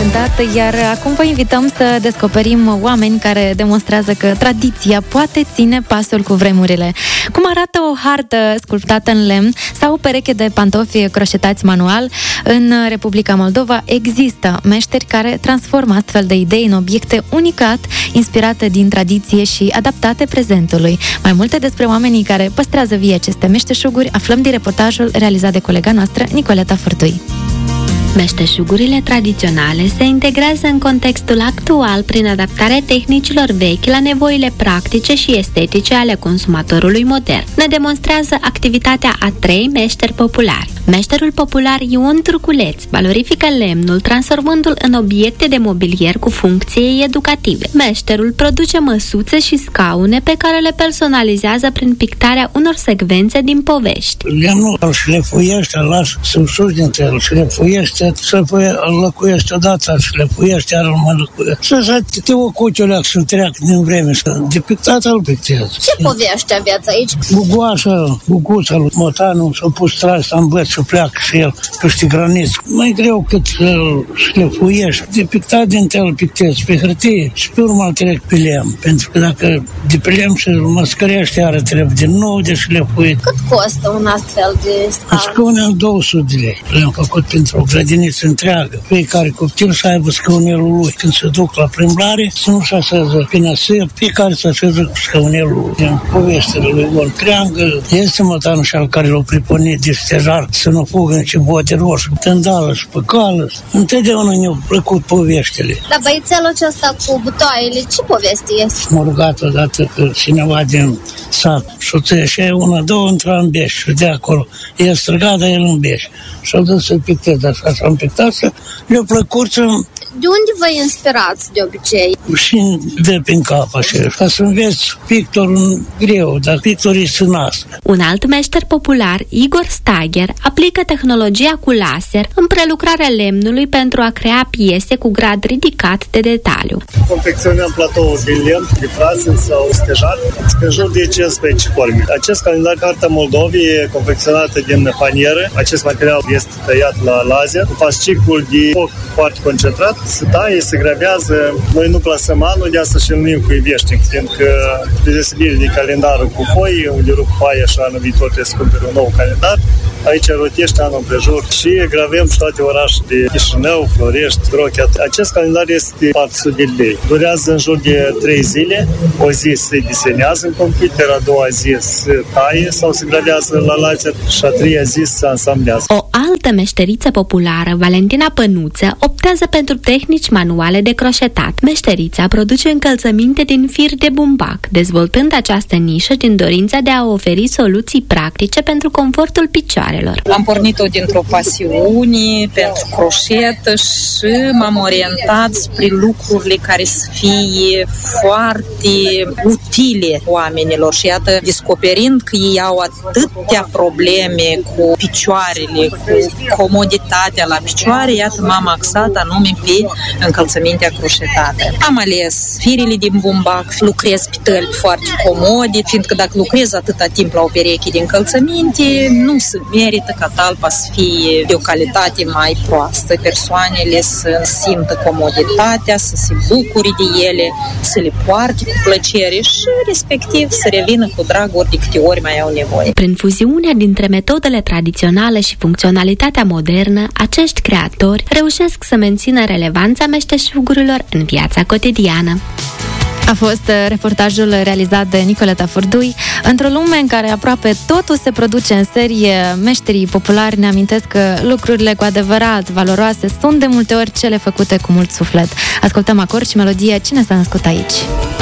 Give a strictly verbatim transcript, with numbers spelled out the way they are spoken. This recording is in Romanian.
cântat, iar acum vă invităm să descoperim oameni care demonstrează că tradiția poate ține pasul cu vremurile. Cum arată o hartă sculptată în lemn sau o pereche de pantofi croșetați manual, în Republica Moldova există meșteri care transformă astfel de idei în obiecte unicat, inspirate din tradiție și adaptate prezentului. Mai multe despre oamenii care păstrează vie aceste meșteșuguri aflăm din reportajul realizat de colega noastră, Nicoleta Furdui. Meșteșugurile tradiționale se integrează în contextul actual prin adaptarea tehnicilor vechi la nevoile practice și estetice ale consumatorului modern. Ne demonstrează activitatea a trei meșteri populari. Meșterul popular Ion Turculeț valorifică lemnul, transformându-l în obiecte de mobilier cu funcții educative. Meșterul produce măsuțe și scaune pe care le personalizează prin pictarea unor secvențe din povești. Lemnul îl șlefuiește, îl lași să usuși dintre el, șlefuiește, să îl lăcuiește odată, șlefuiește, iar îl mai lăcuiește. Și așa te ocuciuleac să treacă din vreme și de pictat îl pictez. Ce povești aveți aici? Gugoașa, guguța lui Motanu s-a pus tras, să învăț să pleacă și el peste graniță. Mai greu cât îl șlefuiești. De pictat din el pictez pe hârtie și pe urmă îl trec pe lemn. Pentru că dacă de pe lemn și îl măscărește, iară trebuie din nou de șlefuit. Cât costă un astfel de scaun? Scaunul două sute de lei. Le-am făcut pentru o grădiniță întreagă. Fiecare copil să aibă scaunelul lui. Când se duc la plimbare, să nu se așează pe năsip, fiecare să așează cu scaunelul lui. Din povestele lui Ion Creangă, este Motanu și al care l-a priponit de stejar să nu fugă nici bote roșu, tândală și păcală. Întotdeauna ne-au plăcut poveștile. Dar băiețelul acesta cu butoaiele, ce poveste este? M-a rugat odată că cineva din sat soția și una, două intra în Beș și de acolo. El striga, dar el în Beș. Și-au dus să pictez așa, și-am pictat să le-a plăcut să... De unde vă inspirați de obicei? Și de prin cap așa, ca să înveți pictorul greu, dar pictorii se nasc. Un alt meșter popular, Igor Stager, aplică tehnologia cu laser în prelucrarea lemnului pentru a crea piese cu grad ridicat de detaliu. Confecționăm platouri din lemn, de frață sau stejar, în jur de cincisprezece forme. Acest calendar Carta Moldovei e confecționată din fanieră. Acest material este tăiat la laser, cu fascicul de foc foarte concentrat, se taie, se gravează. Noi nu plasăm anul, de asta și îl numim cuivești, fiindcă de deosebire de calendarul cu foi, unde rup foaia și anul viitor trebuie să cumpere un nou calendar, aici rotește anul împrejur și gravăm și toate orașele de Chișinău, Florești, Drochea. Acest calendar este patru sute de lei. Durează în jur de trei zile. O zi se desenează în computer, a doua zi se taie sau se gravează la laser și a treia zi se ansamblează. O altă meșteriță populară, Valentina Pănuță, optează pentru tehnici manuale de croșetat. Meșterița produce încălțăminte din fir de bumbac, dezvoltând această nișă din dorința de a oferi soluții practice pentru confortul picioarelor. Am pornit-o dintr-o pasiune pentru croșetă și m-am orientat spre lucrurile care să fie foarte utile oamenilor și iată, descoperind că ei au atâtea probleme cu picioarele, cu comoditatea la picioare, iată m-am axat anume pe încălțămintea croșetată. Am ales firele din bumbac, lucrez pe tălpi foarte comode, fiindcă dacă lucrez atâta timp la o pereche de încălțăminte, nu se merită ca talpa să fie de o calitate mai proastă. Persoanele să simtă comoditatea, să se bucure de ele, să le poarte cu plăcere și respectiv să revină cu drag ori de câte ori mai au nevoie. Prin fuziunea dintre metodele tradiționale și funcționalitatea modernă, acești creatori reușesc să mențină relevanța meșteșugurilor în viața cotidiană. A fost reportajul realizat de Nicoleta Furdui. Într-o lume în care aproape totul se produce în serie, meșterii populari ne amintesc că lucrurile cu adevărat valoroase sunt de multe ori cele făcute cu mult suflet. Ascultăm acord și melodie Cine s-a născut aici?